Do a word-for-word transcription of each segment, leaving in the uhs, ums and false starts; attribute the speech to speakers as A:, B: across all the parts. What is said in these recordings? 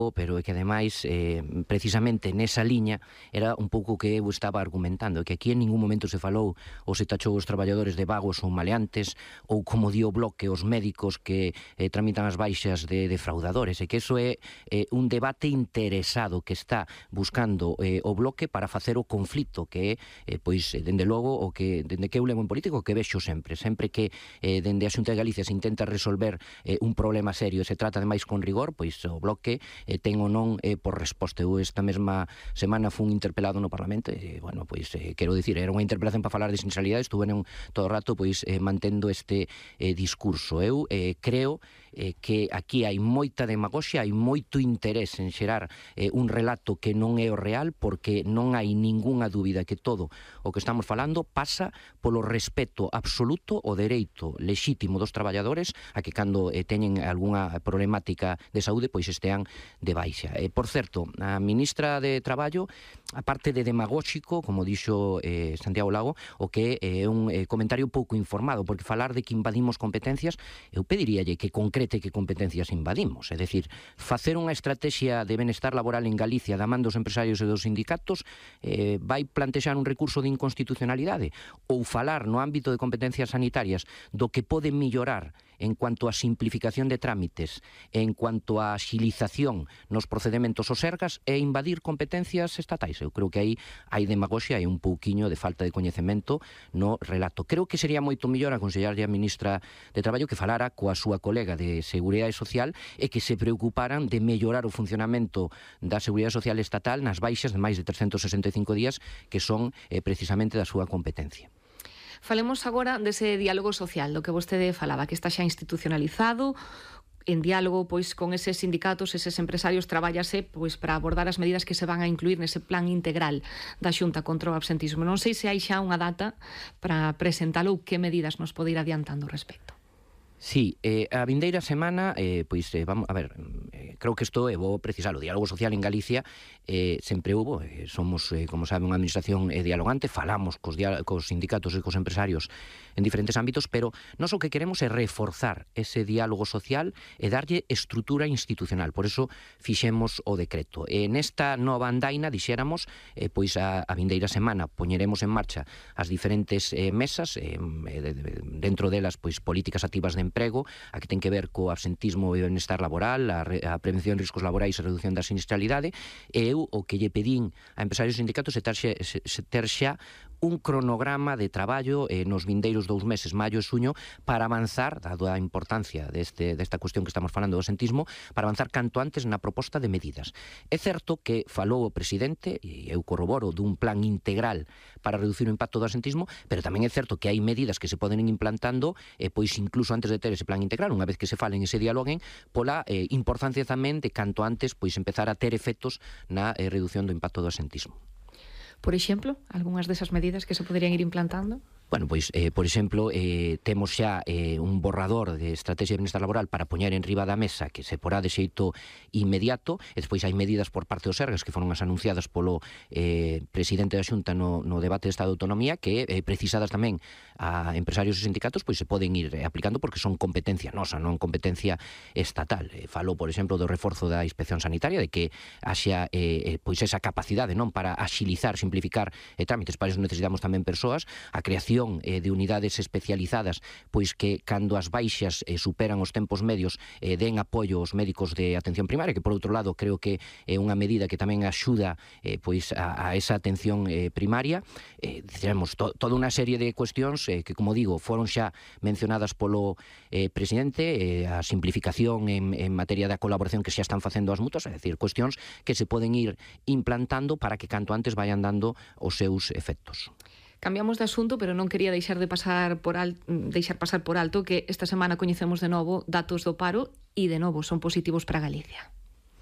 A: pero é que ademais eh, precisamente nesa liña era un pouco que eu estaba argumentando, que aquí en ningún momento se falou ou se tachou os traballadores de vagos ou maleantes ou como dio o Bloque os médicos que eh, tramitan as baixas de defraudadores, e que eso é eh, un debate interesado que está buscando eh, o Bloque para facer o conflito que é, eh, pois, dende logo, o que dende que eu levo en político, que vexo sempre, sempre que eh, dende a Xunta de Galicia se intenta resolver eh, un problema serio e se trata ademais con rigor, pois o Bloque eh, ten ou non eh, por resposta. Eu esta mesma semana fun interpelado no Parlamento e, bueno, pois, eh, quero dicir, era unha interpelación para falar de sinceridade, estuve non todo o rato, pois, eh, mantendo este eh, discurso. Eu eh, creo eh, que aquí hai moita demagoxia, hai moito interés en xerar eh, un relato que non é o real, porque non hai ningunha dúbida que todo o que estamos falando pasa polo respeto absoluto ao dereito lexítimo dos traballadores a que cando eh, teñen algunha problemática de saúde, pois estean de baixa. Eh, por certo, a ministra de Traballo, aparte de demagóxico, como dixo eh, Santiago Lago, o que é eh, un eh, comentario pouco informado, porque falar de que invadimos competencias, eu pediríalle que concrete que competencias invadimos. É dicir, facer unha estrategia de benestar laboral en Galicia da man dos empresarios e dos sindicatos eh, vai plantexar un recurso de inconstitucionalidade, ou falar no ámbito de competencias sanitarias do que pode mellorar en cuanto a simplificación de trámites, en cuanto a axilización nos procedementos os sergas, e invadir competencias estatais. Eu creo que aí hai demagoxia e un pouquiño de falta de coñecemento no relato. Creo que sería moito mellor aconsellarlle a ministra de Traballo que falara coa súa colega de Seguridade Social e que se preocuparan de mellorar o funcionamento da Seguridade Social estatal nas baixas de máis de trescentos sesenta e cinco días que son eh, precisamente da súa competencia.
B: Falemos agora dese diálogo social do que vostede falaba, que está xa institucionalizado, en diálogo pois con eses sindicatos, eses empresarios, trabállase pois para abordar as medidas que se van a incluir nese plan integral da Xunta contra o absentismo. Non sei se hai xa unha data para presentalo ou que medidas nos pode ir adiantando ao respecto.
A: Sí, eh, a vindeira semana, eh, pois, eh, vamos, a ver, eh, creo que isto é bo precisar, o diálogo social en Galicia eh, sempre hubo, eh, somos, eh, como sabe, unha administración eh, dialogante, falamos cos, cos sindicatos e cos empresarios en diferentes ámbitos, pero nós o que queremos é reforzar ese diálogo social e darlle estrutura institucional, por eso fixemos o decreto. E nesta nova andaina, dixéramos, eh, pois a, a vindeira semana poñeremos en marcha as diferentes eh, mesas, eh, de, de, dentro delas, pois, políticas activas de emprego, a que ten que ver co absentismo e o benestar laboral, a, re, a prevención de riscos laborais e a reducción da sinistralidade, e eu o que lle pedín a empresarios e sindicatos é ter xa, ter xa un cronograma de traballo eh, nos vindeiros dous meses, maio e xuño, para avanzar, dado a importancia deste, desta cuestión que estamos falando do absentismo, para avanzar canto antes na proposta de medidas. É certo que falou o presidente, e eu corroboro, dun plan integral para reducir o impacto do absentismo, pero tamén é certo que hai medidas que se poden ir implantando, eh, pois incluso antes de ter ese plan integral, unha vez que se falen e se dialoguen, pola eh, importancia tamén de canto antes pois empezar a ter efectos na eh, reducción do impacto do absentismo.
B: Por exemplo, algunhas desas medidas que se poderían ir implantando?
A: Bueno, pois, eh, por exemplo, eh, temos xa eh, un borrador de estrategia de benestar laboral para poñer en riba da mesa que se porá de xeito inmediato, e despois hai medidas por parte dos sergas que foron as anunciadas polo eh, presidente da Xunta no, no debate de Estado de Autonomía, que eh, precisadas tamén a empresarios e sindicatos, pois se poden ir eh, aplicando porque son competencia nosa, non competencia estatal. Eh, falou, por exemplo, do reforzo da inspección sanitaria, de que haxa eh, pois esa capacidade non para axilizar, simplificar eh, trámites, para iso necesitamos tamén persoas, a creación de unidades especializadas, pois que cando as baixas eh, superan os tempos medios eh, den apoio aos médicos de atención primaria, que por outro lado creo que é unha medida que tamén axuda eh, pois a, a esa atención eh, primaria. Eh, diremos, to, toda unha serie de cuestións eh, que, como digo, foron xa mencionadas polo eh, presidente, eh, a simplificación en, en materia da colaboración que xa están facendo as mutuas, é dicir, cuestións que se poden ir implantando para que canto antes vayan dando os seus efectos.
B: Cambiamos de asunto, pero non quería deixar de pasar por alto, deixar pasar por alto que esta semana coñecemos de novo datos do paro e de novo son positivos para Galicia.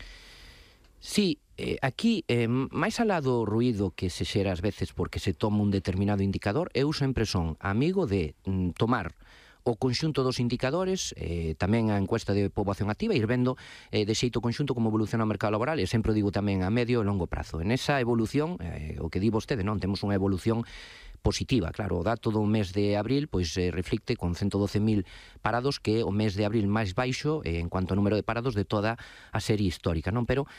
A: Sí, eh, aquí, eh, máis alá do ruído que se xera ás veces porque se toma un determinado indicador, eu sempre son amigo de mm, tomar o conxunto dos indicadores, eh, tamén a encuesta de poboación activa, ir vendo eh, de xeito conxunto como evoluciona o mercado laboral, e sempre digo tamén a medio e longo prazo. En esa evolución, eh, o que di vostede, non, temos unha evolución positiva. Claro, o dato do mes de abril pois eh, reflicte con ciento doce mil parados, que é o mes de abril máis baixo eh, en cuanto ao número de parados de toda a serie histórica, non? Pero